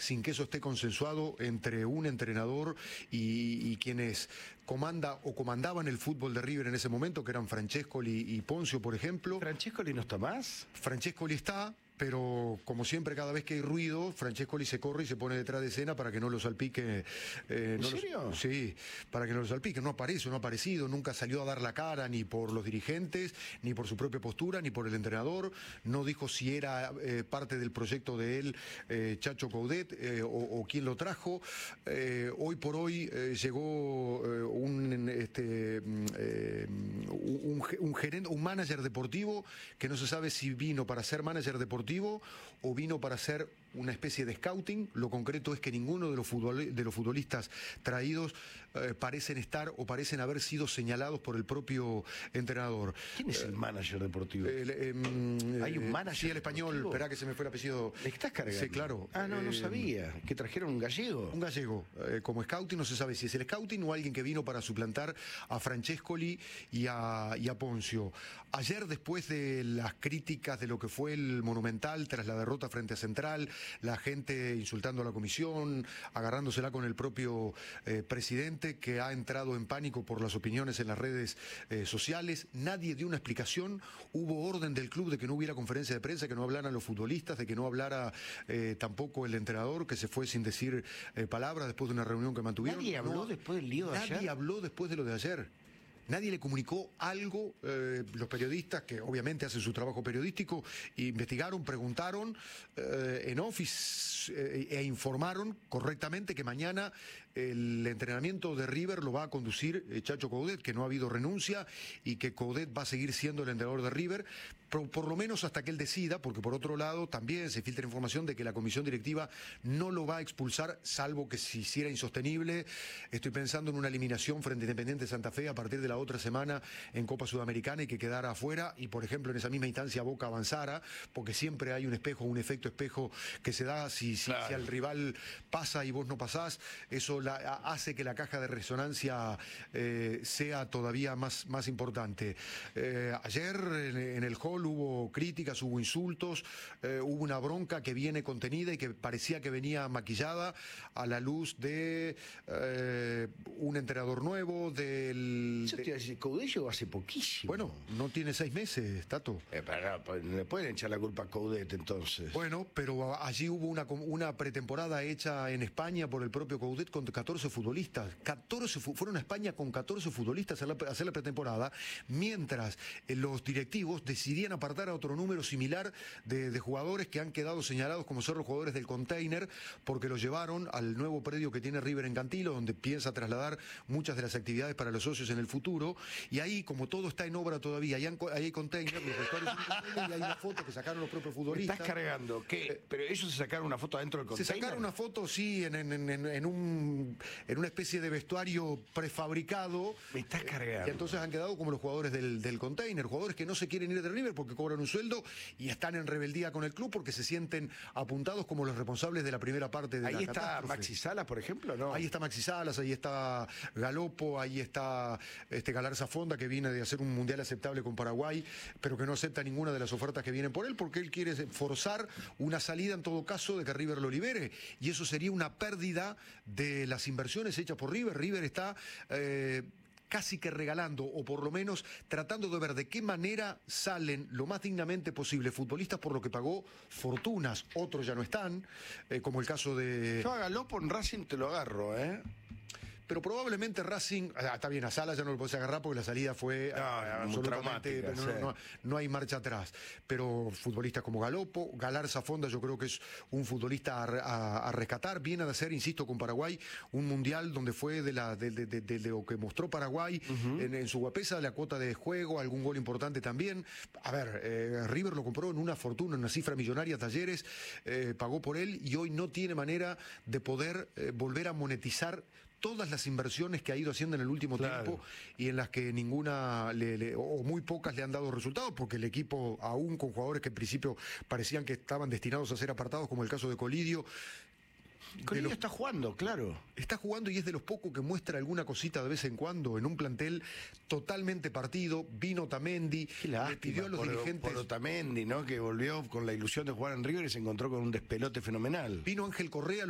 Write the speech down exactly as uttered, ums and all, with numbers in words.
sin que eso esté consensuado entre un entrenador y, y quienes comanda o comandaban el fútbol de River en ese momento, que eran Francescoli y Ponzio, por ejemplo. ¿Francescoli no está más? Francescoli está, pero como siempre, cada vez que hay ruido, Francescoli se corre y se pone detrás de escena para que no lo salpique. Eh, ¿En no serio? Lo, sí, para que no lo salpique. No aparece, no ha aparecido, nunca salió a dar la cara ni por los dirigentes, ni por su propia postura, ni por el entrenador. No dijo si era eh, parte del proyecto de él, eh, Chacho Coudet, eh, o, o quién lo trajo. Eh, hoy por hoy eh, llegó eh, un, este, eh, un, un gerente, un manager deportivo que no se sabe si vino para ser manager deportivo o vino para hacer una especie de scouting. Lo concreto es que ninguno de los, futbol, de los futbolistas traídos eh, parecen estar o parecen haber sido señalados por el propio entrenador. ¿Quién es eh, el manager deportivo? Eh, eh, ¿Hay un manager? Sí, el español, espera que se me fue el apellido. ¿Le estás cargando? Sí, claro. Ah, no, no eh, sabía. ¿Que trajeron un gallego? Un gallego. Eh, como scouting no se sabe si es el scouting o alguien que vino para suplantar a Francescoli y a, y a Ponzio. Ayer, después de las críticas de lo que fue el Monumental tras la derrota frente a Central, la gente insultando a la comisión, agarrándosela con el propio eh, presidente, que ha entrado en pánico por las opiniones en las redes eh, sociales. Nadie dio una explicación. Hubo orden del club de que no hubiera conferencia de prensa, que no hablaran los futbolistas, de que no hablara eh, tampoco el entrenador, que se fue sin decir eh, palabras después de una reunión que mantuvieron. ¿Nadie habló no, después del lío de nadie ayer? Nadie habló después de lo de ayer. Nadie le comunicó algo. Eh, los periodistas, que obviamente hacen su trabajo periodístico, investigaron, preguntaron eh, en office eh, e informaron correctamente que mañana el entrenamiento de River lo va a conducir eh, Chacho Coudet, que no ha habido renuncia y que Coudet va a seguir siendo el entrenador de River, por, por lo menos hasta que él decida, porque por otro lado también se filtra información de que la comisión directiva no lo va a expulsar, salvo que se hiciera insostenible. Estoy pensando en una eliminación frente a Independiente Santa Fe a partir de la otra semana en Copa Sudamericana y que quedara afuera, y por ejemplo en esa misma instancia Boca avanzara, porque siempre hay un espejo, un efecto espejo que se da si, si, claro. si al rival pasa y vos no pasás. Eso la, hace que la caja de resonancia eh, sea todavía más, más importante. Eh, ayer en, en el hall hubo críticas, hubo insultos, eh, hubo una bronca que viene contenida y que parecía que venía maquillada a la luz de eh, un entrenador nuevo, del... Yo te iba a decir, Coudet llegó hace poquísimo. Bueno, no tiene seis meses, Tato. Eh, pero, pues, le pueden echar la culpa a Coudet entonces. Bueno, pero allí hubo una, una pretemporada hecha en España por el propio Coudet con catorce futbolistas. catorce fueron a España con catorce futbolistas a, la, a hacer la pretemporada, mientras eh, los directivos decidían apartar a otro número similar de, de jugadores que han quedado señalados como ser los jugadores del container, porque los llevaron al nuevo predio que tiene River en Cantilo, donde piensa trasladar muchas de las actividades para los socios en el futuro, y ahí, como todo está en obra todavía, ahí hay, ahí hay container, los vestuarios y hay una foto que sacaron los propios futbolistas. ¿Estás cargando? ¿Qué? Eh, ¿Pero ellos se sacaron una foto adentro del container? Se sacaron una foto, sí, en, en, en, en, un, en una especie de vestuario prefabricado. Me estás cargando. Y entonces han quedado como los jugadores del, del container, jugadores que no se quieren ir de River porque cobran un sueldo y están en rebeldía con el club porque se sienten apuntados como los responsables de la primera parte de ahí la está catástrofe. Maxi Salas, por ejemplo, ¿no? Ahí está Maxi Salas, ahí está Galopo, ahí está este Galarza Fonda, que viene de hacer un mundial aceptable con Paraguay, pero que no acepta ninguna de las ofertas que vienen por él, porque él quiere forzar una salida en todo caso de que River lo libere, y eso sería una pérdida de las inversiones hechas por River. River está eh, casi que regalando, o por lo menos tratando de ver de qué manera salen lo más dignamente posible futbolistas por lo que pagó fortunas. Otros ya no están, eh, como el caso de... Yo a Galopo en Racing te lo agarro, ¿eh? Pero probablemente Racing, ah, está bien, a Salas ya no lo podés agarrar porque la salida fue no, absolutamente, no, sí. no, no, no hay marcha atrás. Pero futbolistas como Galopo, Galarza Fonda, yo creo que es un futbolista a, a, a rescatar. Viene de hacer, insisto, con Paraguay, un mundial donde fue de, la, de, de, de, de lo que mostró Paraguay uh-huh. en, en su guapesa, la cuota de juego, algún gol importante también. A ver, eh, River lo compró en una fortuna, en una cifra millonaria, Talleres, eh, pagó por él y hoy no tiene manera de poder eh, volver a monetizar todas las inversiones que ha ido haciendo en el último claro. tiempo y en las que ninguna le, le, o muy pocas le han dado resultados, porque el equipo, aún con jugadores que en principio parecían que estaban destinados a ser apartados, como el caso de Colidio. Colidio los... está jugando, claro. Está jugando y es de los pocos que muestra alguna cosita de vez en cuando en un plantel totalmente partido. Vino Otamendi, le pidió a los por, dirigentes... por Otamendi, ¿no? Que volvió con la ilusión de jugar en River y se encontró con un despelote fenomenal. Vino Ángel Correa.